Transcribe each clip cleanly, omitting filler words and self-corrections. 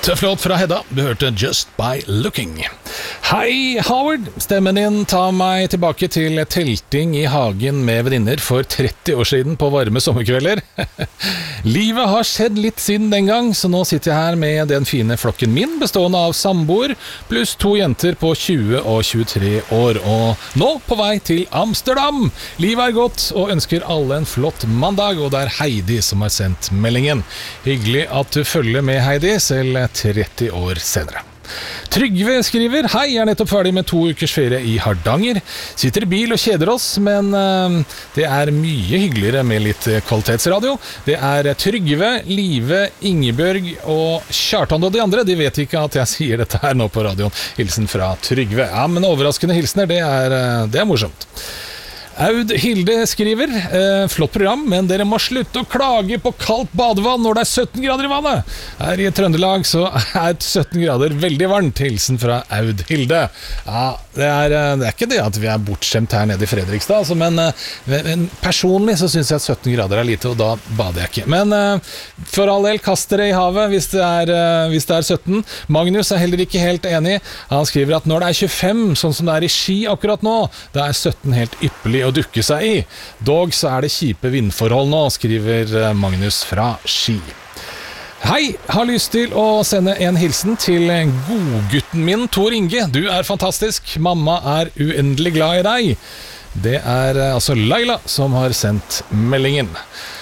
Tøff låt fra Hedda, du hørte Just by Looking. Hei Howard, stemmen din tar meg tilbake til telting i hagen med venninner for 30 år siden på varme sommerkvelder. Livet har skjedd litt siden den gang, så nå sitter jeg her med den fine flokken min, bestående av samboer, pluss 2 jenter på 20 og 23 år, og nå på vei til Amsterdam. Livet er godt, og ønsker alle en flott mandag, og det er Heidi som har sendt meldingen. Hyggelig at du følger med, Heidi, selv 30 år senere. Trygve skriver: Hei, jeg er nettopp ferdig med 2 ukers ferie i Hardanger. Sitter i bil og kjeder oss, men det er mye hyggeligere med litt kvalitetsradio. Det er Trygve, Live, Ingebjørg og Kjartan og de andre. De vet ikke at jeg sier dette her nå på radioen. Hilsen fra Trygve. Ja, men overraskende hilsener, det er morsomt. Aud Hilde skriver: flott program, men dere må slutte å klage på kaldt badevann når det er 17 grader i vannet. Her i Trøndelag så er 17 grader veldig varmt. Hilsen fra Aud Hilde. Ja, det er ikke det at vi er bortskjemt her nede i Fredrikstad, altså, men personlig så synes jeg at 17 grader er lite, og da bader jeg ikke. Men for all del, kast dere i havet hvis det er 17. Magnus er heller ikke helt enig. Han skriver at når det er 25, sånn som det er i Ski akkurat nå, da er 17 helt ypperlig å dukke seg i. Dog så er det kjipe vindforhold nå, skriver Magnus fra Ski. Hei, har lyst til å sende en hilsen til godgutten min, Tor Inge. Du er fantastisk. Mamma er uendelig glad i deg. Det er altså Laila som har sendt meldingen.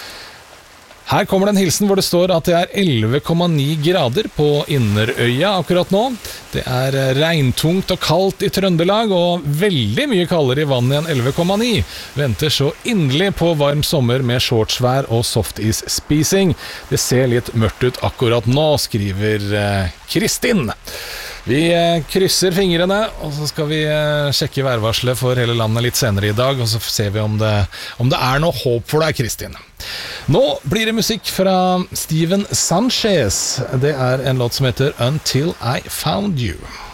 Her kommer det en hilsen hvor det står at det er 11,9 grader på Inderøya akkurat nå. Det er regntungt og kaldt i Trøndelag, og veldig mye kaldere i vannet enn 11,9. Venter så inderlig på varm sommer med shortsvær og softis-spising. Det ser litt mørkt ut akkurat nå, skriver Kristin. Vi krysser fingrene, og så skal vi sjekke værvarselet for hele landet litt senere i dag, og så ser vi om det er noe håp for deg, Kristin. Nå blir det musikk fra Steven Sanchez. Det er en låt som heter Until I Found You.